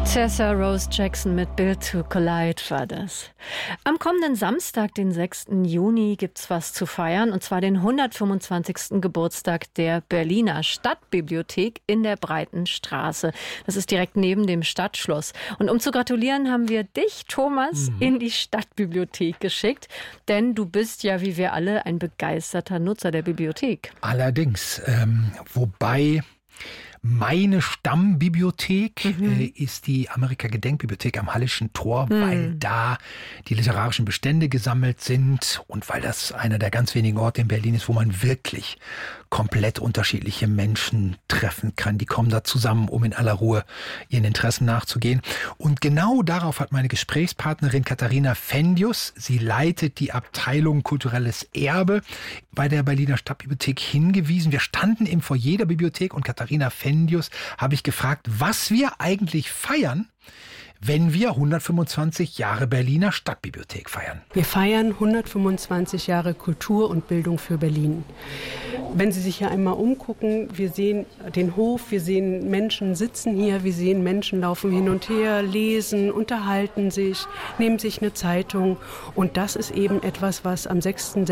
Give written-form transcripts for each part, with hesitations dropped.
Tessa Rose Jackson mit Built to Collide war das. Am kommenden Samstag, den 6. Juni, gibt's was zu feiern, und zwar den 125. Geburtstag der Berliner Stadtbibliothek in der Breiten Straße. Das ist direkt neben dem Stadtschloss. Und um zu gratulieren, haben wir dich, Thomas, in die Stadtbibliothek geschickt, denn du bist ja, wie wir alle, ein begeisterter Nutzer der Bibliothek. Allerdings, wobei meine Stammbibliothek ist die Amerika-Gedenkbibliothek am Hallischen Tor, weil da die literarischen Bestände gesammelt sind und weil das einer der ganz wenigen Orte in Berlin ist, wo man wirklich komplett unterschiedliche Menschen treffen kann. Die kommen da zusammen, um in aller Ruhe ihren Interessen nachzugehen. Und genau darauf hat meine Gesprächspartnerin Katharina Fendius, sie leitet die Abteilung Kulturelles Erbe bei der Berliner Stadtbibliothek, hingewiesen. Wir standen im Foyer der Bibliothek und Katharina Fendius habe ich gefragt, was wir eigentlich feiern, wenn wir 125 Jahre Berliner Stadtbibliothek feiern. Wir feiern 125 Jahre Kultur und Bildung für Berlin. Wenn Sie sich hier einmal umgucken, wir sehen den Hof, wir sehen Menschen sitzen hier, wir sehen Menschen laufen hin und her, lesen, unterhalten sich, nehmen sich eine Zeitung. Und das ist eben etwas, was am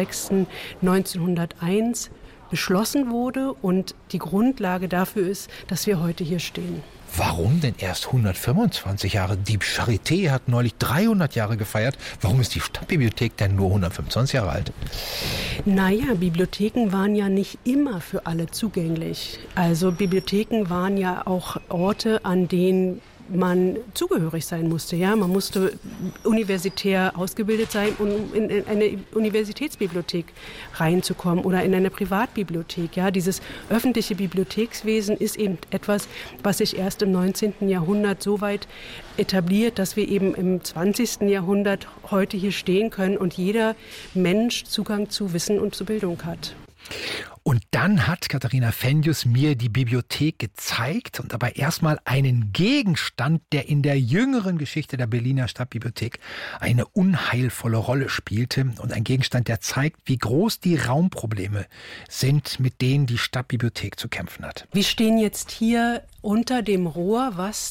6.6.1901 beschlossen wurde und die Grundlage dafür ist, dass wir heute hier stehen. Warum denn erst 125 Jahre? Die Charité hat neulich 300 Jahre gefeiert. Warum ist die Stadtbibliothek denn nur 125 Jahre alt? Naja, Bibliotheken waren ja nicht immer für alle zugänglich. Also Bibliotheken waren ja auch Orte, an denen man zugehörig sein musste. Ja? Man musste universitär ausgebildet sein, um in eine Universitätsbibliothek reinzukommen oder in eine Privatbibliothek. Ja? Dieses öffentliche Bibliothekswesen ist eben etwas, was sich erst im 19. Jahrhundert so weit etabliert, dass wir eben im 20. Jahrhundert heute hier stehen können und jeder Mensch Zugang zu Wissen und zu Bildung hat. Und dann hat Katharina Fendius mir die Bibliothek gezeigt und dabei erstmal einen Gegenstand, der in der jüngeren Geschichte der Berliner Stadtbibliothek eine unheilvolle Rolle spielte. Und ein Gegenstand, der zeigt, wie groß die Raumprobleme sind, mit denen die Stadtbibliothek zu kämpfen hat. Wir stehen jetzt hier unter dem Rohr, was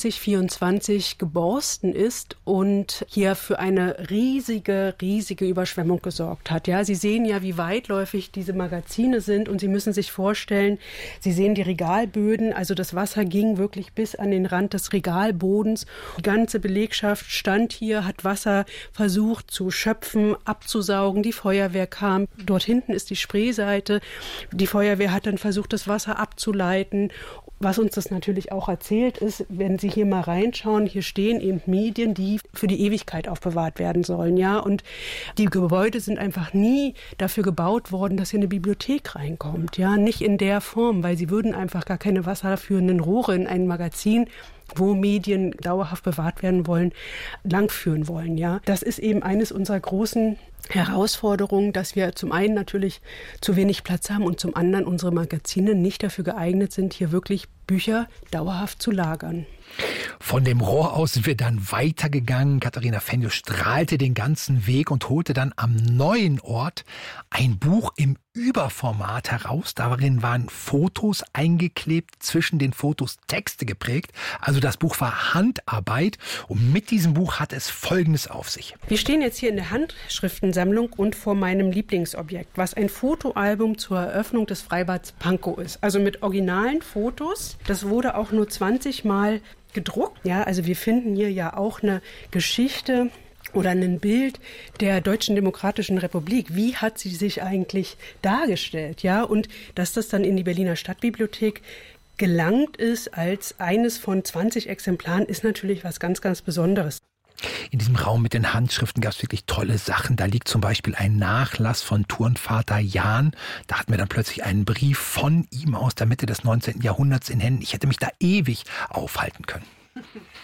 2024 geborsten ist und hier für eine riesige Überschwemmung gesorgt hat. Ja, Sie sehen ja, wie weitläufig diese Magazine sind und Sie müssen sich vorstellen, Sie sehen die Regalböden, also das Wasser ging wirklich bis an den Rand des Regalbodens. Die ganze Belegschaft stand hier, hat Wasser versucht zu schöpfen, abzusaugen. Die Feuerwehr kam. Dort hinten ist die Spreeseite. Die Feuerwehr hat dann versucht, das Wasser abzuleiten. Was uns das natürlich auch erzählt ist, wenn Sie hier mal reinschauen, hier stehen eben Medien, die für die Ewigkeit aufbewahrt werden sollen, ja. Und die Gebäude sind einfach nie dafür gebaut worden, dass hier eine Bibliothek reinkommt, ja. Nicht in der Form, weil sie würden einfach gar keine wasserführenden Rohre in ein Magazin, wo Medien dauerhaft bewahrt werden wollen, langführen wollen, ja. Das ist eben eines unserer großen Herausforderung, dass wir zum einen natürlich zu wenig Platz haben und zum anderen unsere Magazine nicht dafür geeignet sind, hier wirklich Bücher dauerhaft zu lagern. Von dem Rohr aus sind wir dann weitergegangen. Katharina Fendius strahlte den ganzen Weg und holte dann am neuen Ort ein Buch im Überformat heraus. Darin waren Fotos eingeklebt, zwischen den Fotos Texte geprägt. Also das Buch war Handarbeit und mit diesem Buch hat es Folgendes auf sich. Wir stehen jetzt hier in der Handschriftensammlung und vor meinem Lieblingsobjekt, was ein Fotoalbum zur Eröffnung des Freibads Pankow ist. Also mit originalen Fotos. Das wurde auch nur 20 Mal gedruckt. Ja, also wir finden hier ja auch eine Geschichte oder ein Bild der Deutschen Demokratischen Republik. Wie hat sie sich eigentlich dargestellt? Ja, und dass das dann in die Berliner Stadtbibliothek gelangt ist als eines von 20 Exemplaren, ist natürlich was ganz, ganz Besonderes. In diesem Raum mit den Handschriften gab es wirklich tolle Sachen. Da liegt zum Beispiel ein Nachlass von Turnvater Jahn. Da hatten wir dann plötzlich einen Brief von ihm aus der Mitte des 19. Jahrhunderts in Händen. Ich hätte mich da ewig aufhalten können.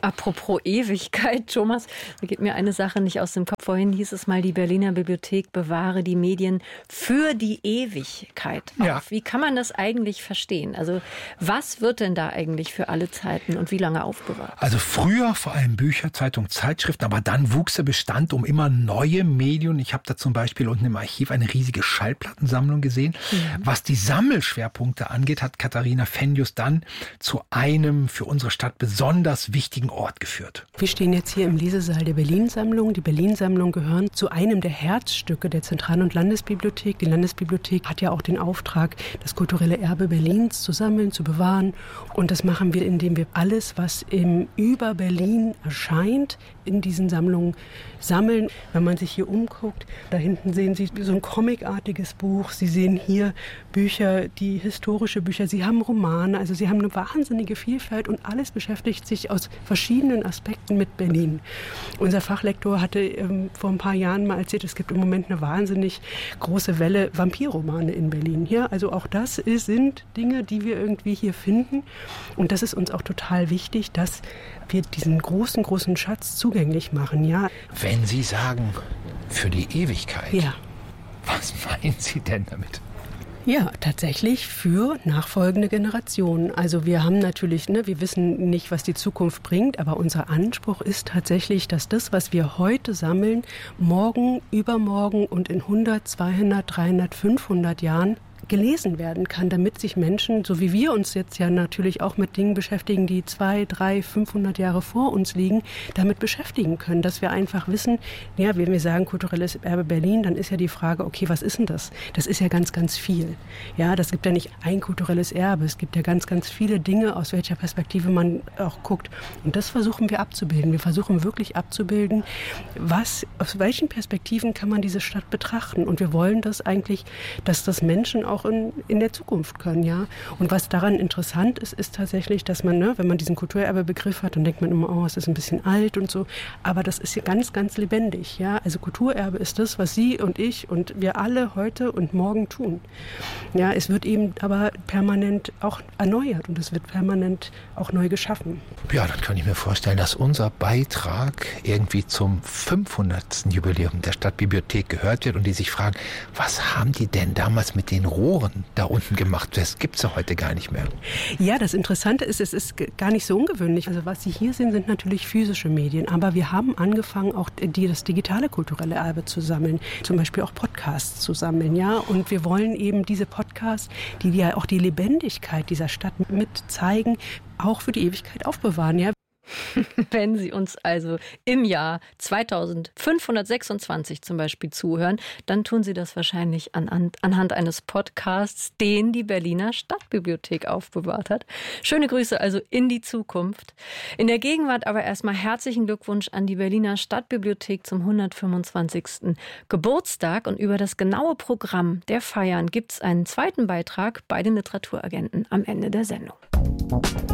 Apropos Ewigkeit, Thomas, da geht mir eine Sache nicht aus dem Kopf. Vorhin hieß es mal, die Berliner Bibliothek bewahre die Medien für die Ewigkeit auf. Ja. Wie kann man das eigentlich verstehen? Also was wird denn da eigentlich für alle Zeiten und wie lange aufbewahrt? Also früher vor allem Bücher, Zeitungen, Zeitschriften, aber dann wuchs der Bestand um immer neue Medien. Ich habe da zum Beispiel unten im Archiv eine riesige Schallplattensammlung gesehen. Was die Sammelschwerpunkte angeht, hat Katharina Fenjus dann zu einem für unsere Stadt besonders wichtigen Ort geführt. Wir stehen jetzt hier im Lesesaal der Berlin-Sammlung. Die Berlin-Sammlung gehören zu einem der Herzstücke der Zentral- und Landesbibliothek. Die Landesbibliothek hat ja auch den Auftrag, das kulturelle Erbe Berlins zu sammeln, zu bewahren. Und das machen wir, indem wir alles, was über Berlin erscheint, in diesen Sammlungen sammeln. Wenn man sich hier umguckt, da hinten sehen Sie so ein comicartiges Buch. Sie sehen hier Bücher, die historische Bücher. Sie haben Romane, also Sie haben eine wahnsinnige Vielfalt und alles beschäftigt sich aus verschiedenen Aspekten mit Berlin. Unser Fachlektor hatte vor ein paar Jahren mal erzählt, es gibt im Moment eine wahnsinnig große Welle Vampirromane in Berlin. Ja, also auch das sind Dinge, die wir irgendwie hier finden. Und das ist uns auch total wichtig, dass wir diesen großen Schatz zugänglich machen. Ja. Wenn Sie sagen, für die Ewigkeit, ja. Was meinen Sie denn damit? Ja, tatsächlich für nachfolgende Generationen. Also wir haben natürlich, wir wissen nicht, was die Zukunft bringt, aber unser Anspruch ist tatsächlich, dass das, was wir heute sammeln, morgen, übermorgen und in 100, 200, 300, 500 Jahren gelesen werden kann, damit sich Menschen, so wie wir uns jetzt ja natürlich auch mit Dingen beschäftigen, die 200, 300, 500 Jahre vor uns liegen, damit beschäftigen können, dass wir einfach wissen, ja, wenn wir sagen kulturelles Erbe Berlin, dann ist ja die Frage, okay, was ist denn das? Das ist ja ganz, ganz viel. Ja, das gibt ja nicht ein kulturelles Erbe, es gibt ja ganz, ganz viele Dinge, aus welcher Perspektive man auch guckt. Und das versuchen wir abzubilden. Wir versuchen wirklich abzubilden, aus welchen Perspektiven kann man diese Stadt betrachten. Und wir wollen das eigentlich, dass das Menschen auch in der Zukunft können, ja. Und was daran interessant ist, ist tatsächlich, dass man, wenn man diesen Kulturerbebegriff hat, dann denkt man immer, oh, es ist ein bisschen alt und so. Aber das ist ja ganz, ganz lebendig, ja. Also Kulturerbe ist das, was Sie und ich und wir alle heute und morgen tun. Ja, es wird eben aber permanent auch erneuert und es wird permanent auch neu geschaffen. Ja, dann kann ich mir vorstellen, dass unser Beitrag irgendwie zum 500. Jubiläum der Stadtbibliothek gehört wird und die sich fragen, was haben die denn damals mit den Rohren da unten gemacht? Das gibt es ja heute gar nicht mehr. Ja, das Interessante ist, es ist gar nicht so ungewöhnlich. Also was Sie hier sehen, sind natürlich physische Medien. Aber wir haben angefangen, auch das digitale kulturelle Erbe zu sammeln. Zum Beispiel auch Podcasts zu sammeln. Ja? Und wir wollen eben diese Podcasts, die ja auch die Lebendigkeit dieser Stadt mit zeigen, auch für die Ewigkeit aufbewahren. Ja? Wenn Sie uns also im Jahr 2526 zum Beispiel zuhören, dann tun Sie das wahrscheinlich anhand eines Podcasts, den die Berliner Stadtbibliothek aufbewahrt hat. Schöne Grüße also in die Zukunft. In der Gegenwart aber erstmal herzlichen Glückwunsch an die Berliner Stadtbibliothek zum 125. Geburtstag. Und über das genaue Programm der Feiern gibt es einen zweiten Beitrag bei den Literaturagenten am Ende der Sendung.